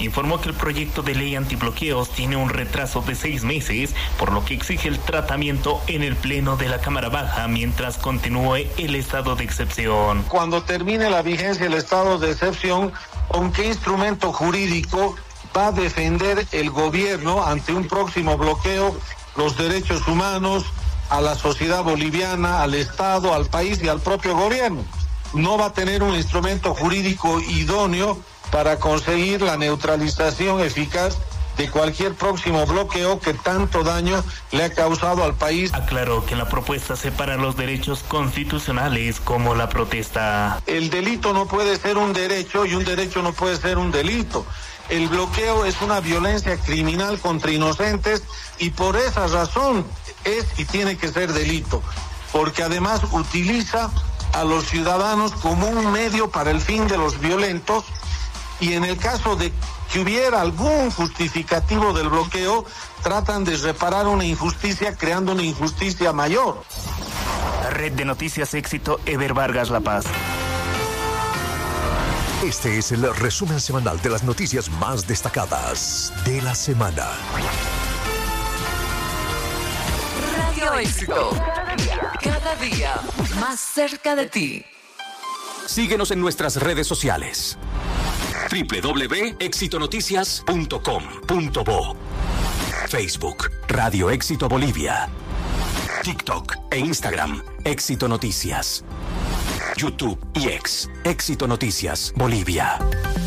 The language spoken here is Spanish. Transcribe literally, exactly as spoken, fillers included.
informó que el proyecto de ley antibloqueos tiene un retraso de seis meses, por lo que exige el tratamiento en el Pleno de la Cámara Baja mientras continúe el estado de excepción. Cuando termine la vigencia del estado de excepción, ¿con qué instrumento jurídico va a defender el gobierno ante un próximo bloqueo los derechos humanos a la sociedad boliviana, al Estado, al país y al propio gobierno? No va a tener un instrumento jurídico idóneo para conseguir la neutralización eficaz de cualquier próximo bloqueo que tanto daño le ha causado al país. Aclaró que la propuesta separa los derechos constitucionales como la protesta. El delito no puede ser un derecho y un derecho no puede ser un delito. El bloqueo es una violencia criminal contra inocentes y por esa razón es y tiene que ser delito, porque además utiliza a los ciudadanos como un medio para el fin de los violentos, y en el caso de que hubiera algún justificativo del bloqueo, tratan de reparar una injusticia creando una injusticia mayor. Red de Noticias Éxito, Ever Vargas, La Paz. Este es el resumen semanal de las noticias más destacadas de la semana. Radio Éxito. Cada día, cada día más cerca de ti. Síguenos en nuestras redes sociales. doble u doble u doble u punto éxito noticias punto com punto bo. Facebook, Radio Éxito Bolivia. TikTok e Instagram, Éxito Noticias. YouTube y X, Éxito Noticias Bolivia.